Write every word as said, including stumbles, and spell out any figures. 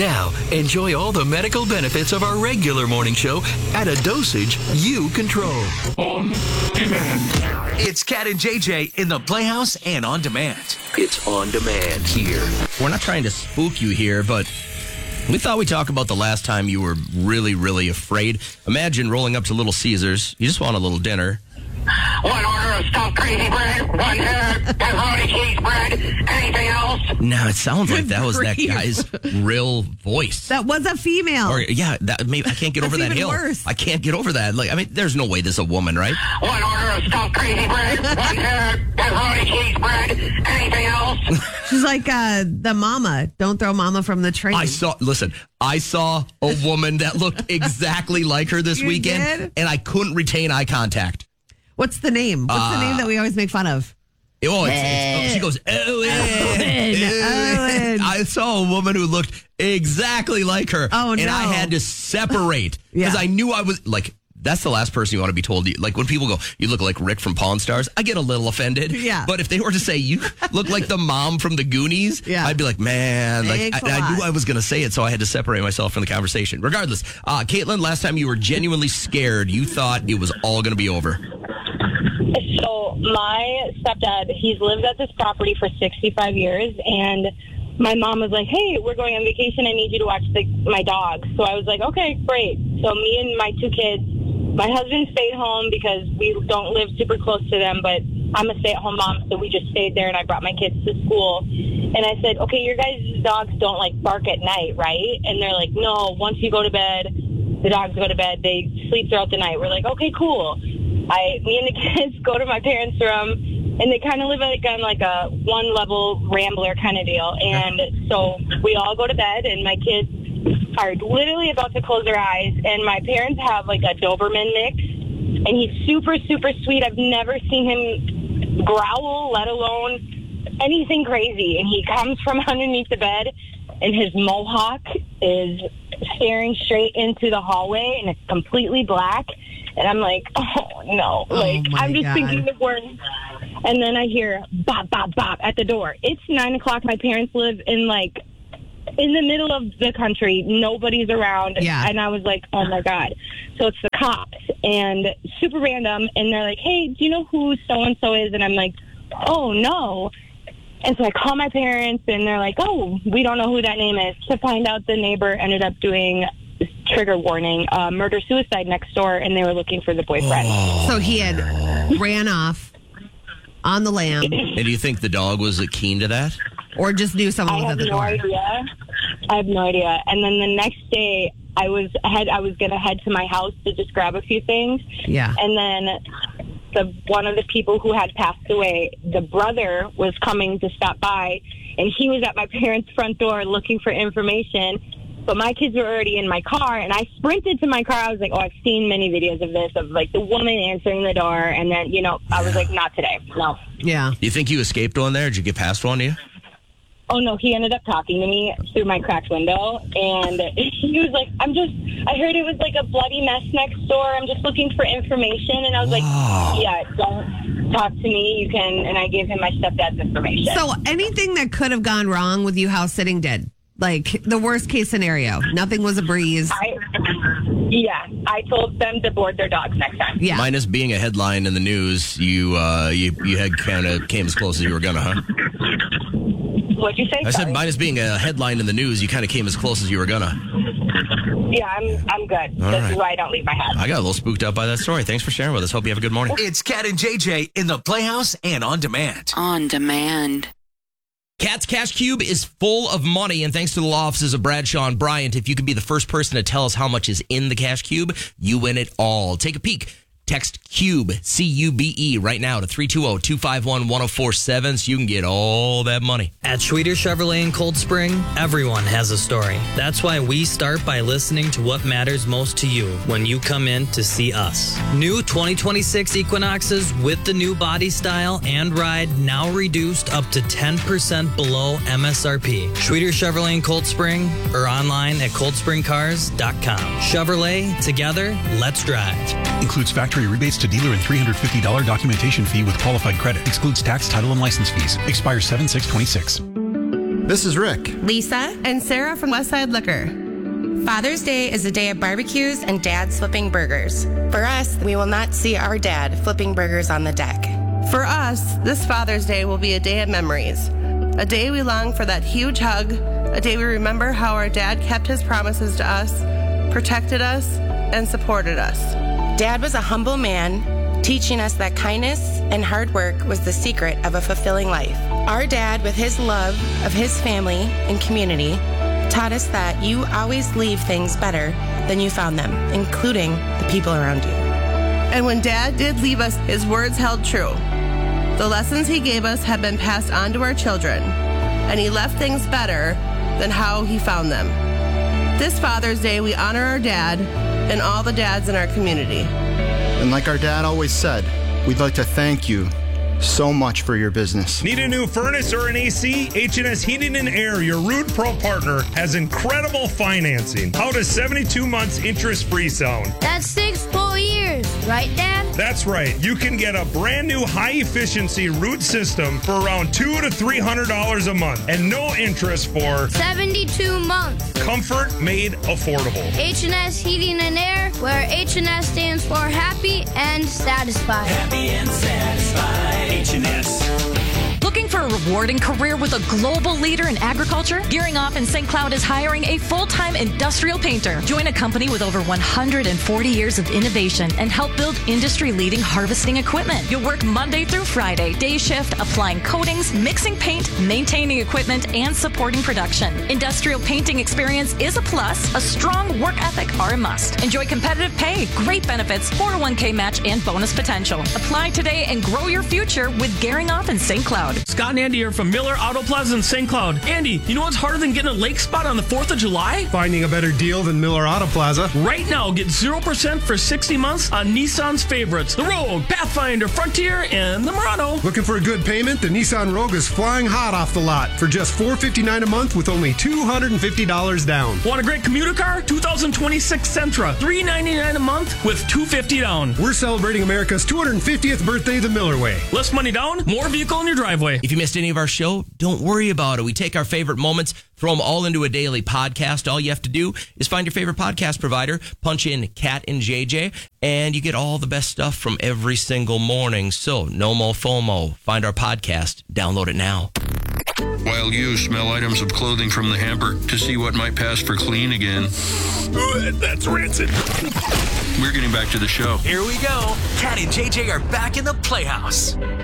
Now, enjoy all the medical benefits of our regular morning show at a dosage you control. On demand. It's Cat and J J in the Playhouse and on demand. It's on demand here. We're not trying to spook you here, but we thought we'd talk about the last time you were really, really afraid. Imagine rolling up to Little Caesars. You just want a little dinner. One order of stuffed crazy bread, one uh, pepperoni cheese bread, anything else? No, it sounds like that was that grief. guy's real voice. That was a female. Or yeah, that maybe I can't get over That's that even hill. worse. I can't get over that. Like, I mean, there's no way this is a woman, right? One order of stuffed crazy bread, one uh, pepperoni cheese bread, anything else? She's like uh, the mama. Don't throw mama from the train. I saw. Listen, I saw a woman that looked exactly like her this You weekend, did? and I couldn't retain eye contact. What's the name? What's Uh, the name that we always make fun of? Oh, it's, it's, oh, she goes, Owen. Owen. I saw a woman who looked exactly like her. Oh, and no. I had to separate because Yeah. I knew I was like, that's the last person you want to be told. Like when people go, you look like Rick from Pawn Stars, I get a little offended. Yeah. But if they were to say, you look like the mom from the Goonies, Yeah. I'd be like, man, like Thanks I, a I knew lot. I was going to say it, so I had to separate myself from the conversation. Regardless, uh, Caitlin, last time you were genuinely scared, you thought it was all going to be over. So my stepdad, he's lived at this property for sixty-five years, and my mom was like, hey, we're going on vacation. I need you to watch the, my dog. So I was like, okay, great. So me and my two kids, my husband stayed home because we don't live super close to them, but I'm a stay-at-home mom, so we just stayed there, and I brought my kids to school. And I said, okay, your guys' dogs don't, like, bark at night, right? And they're like, no, once you go to bed, the dogs go to bed. They sleep throughout the night. We're like, okay, cool. I, me and the kids go to my parents' room, and they kind of live like on like a one-level rambler kind of deal. And so we all go to bed, and my kids are literally about to close their eyes, and my parents have like a Doberman mix, and he's super, super sweet. I've never seen him growl, let alone anything crazy. And he comes from underneath the bed, and his mohawk is staring straight into the hallway, and it's completely black. And I'm like, oh, no. Like, my I'm just God. thinking the worst. And then I hear bop, bop, bop at the door. It's nine o'clock. My parents live in, like, in the middle of the country. Nobody's around. Yeah. And I was like, oh, my God. So it's the cops. And super random. And they're like, hey, do you know who so-and-so is? And I'm like, oh, no. And so I call my parents, and they're like, oh, we don't know who that name is. To find out, the neighbor ended up doing, trigger warning, uh, murder-suicide next door, and they were looking for the boyfriend. So he had ran off on the lam, And do you think the dog was keen to that? or just knew someone I was have at the no door. idea. I have no idea. And then the next day, I was head. I was going to head to my house to just grab a few things. Yeah. And then the one of the people who had passed away, the brother was coming to stop by, and he was at my parents' front door looking for information. But my kids were already in my car, and I sprinted to my car. I was like, oh, I've seen many videos of this, of, like, the woman answering the door. And then, you know, I was like, not today. No. Yeah. You think you escaped one there? Did you get past one, you? Oh, no, he ended up talking to me through my cracked window. And he was like, I'm just, I heard it was like a bloody mess next door. I'm just looking for information. And I was like, yeah, don't talk to me. You can, and I gave him my stepdad's information. So anything that could have gone wrong with you house sitting did. Like the worst case scenario. Nothing was a breeze. I, yeah, I told them to board their dogs next time. Yeah. Minus being a headline in the news, you uh, you you had kind of came as close as you were gonna, huh? What'd you say? I said Sorry. minus being a headline in the news, you kind of came as close as you were gonna. Yeah, I'm I'm good. All this right. is why I don't leave my house. I got a little spooked out by that story. Thanks for sharing with us. Hope you have a good morning. It's Cat and J J in the Playhouse and on demand. On demand. Cat's Cash Cube is full of money, and thanks to the law offices of Bradshaw and Bryant, if you could be the first person to tell us how much is in the Cash Cube, you win it all. Take a peek. Text CUBE, C U B E, right now to three two zero, two five one, one zero four seven so you can get all that money. At Schweeter Chevrolet in Cold Spring, everyone has a story. That's why we start by listening to what matters most to you when you come in to see us. New twenty twenty-six Equinoxes with the new body style and ride now reduced up to ten percent below M S R P. Schweeter Chevrolet in Cold Spring or online at cold spring cars dot com. Chevrolet, together, let's drive. Includes factory rebates to dealer and three hundred fifty dollars documentation fee with qualified credit. Excludes tax, title, and license fees. Expires seven six twenty-six. This is Rick. Lisa, and Sarah from Westside Liquor. Father's Day is a day of barbecues and dads flipping burgers. For us, we will not see our dad flipping burgers on the deck. For us, this Father's Day will be a day of memories. A day we long for that huge hug. A day we remember how our dad kept his promises to us, protected us, and supported us. Dad was a humble man, teaching us that kindness and hard work was the secret of a fulfilling life. Our dad, with his love of his family and community, taught us that you always leave things better than you found them, including the people around you. And when Dad did leave us, his words held true. The lessons he gave us have been passed on to our children, and he left things better than how he found them. This Father's Day, we honor our dad and all the dads in our community. And like our dad always said, we'd like to thank you so much for your business. Need a new furnace or an A C? H and S Heating and Air, your Rude Pro partner, has incredible financing. How does seventy-two months interest-free sound? That's six full years, right, Dad? That's right. You can get a brand new high-efficiency Rude system for around two to three hundred dollars a month, and no interest for seventy-two months. Comfort made affordable. H and S Heating and Air, where H and S stands for happy and satisfied. Happy and satisfied. H and S. Looking for a rewarding career with a global leader in agriculture? Gearing Off in Saint Cloud is hiring a full-time industrial painter. Join a company with over one hundred forty years of innovation and help build industry-leading harvesting equipment. You'll work Monday through Friday, day shift, applying coatings, mixing paint, maintaining equipment, and supporting production. Industrial painting experience is a plus. A strong work ethic are a must. Enjoy competitive pay, great benefits, four oh one k match, and bonus potential. Apply today and grow your future with Gearing Off in Saint Cloud. Scott and Andy are from Miller Auto Plaza in Saint Cloud. Andy, you know what's harder than getting a lake spot on the fourth of July? Finding a better deal than Miller Auto Plaza. Right now, get zero percent for sixty months on Nissan's favorites. The Rogue, Pathfinder, Frontier, and the Murano. Looking for a good payment? The Nissan Rogue is flying hot off the lot for just four hundred fifty-nine dollars a month with only two hundred fifty dollars down. Want a great commuter car? two thousand twenty-six Sentra, three hundred ninety-nine dollars a month with two hundred fifty dollars down. We're celebrating America's two hundred fiftieth birthday the Miller way. Less money down, more vehicle in your driveway. If you missed any of our show, don't worry about it. We take our favorite moments, throw them all into a daily podcast. All you have to do is find your favorite podcast provider, punch in Cat and J J, and you get all the best stuff from every single morning. So no more FOMO. Find our podcast. Download it now. While you smell items of clothing from the hamper to see what might pass for clean again. That's rancid. We're getting back to the show. Here we go. Cat and J J are back in the Playhouse.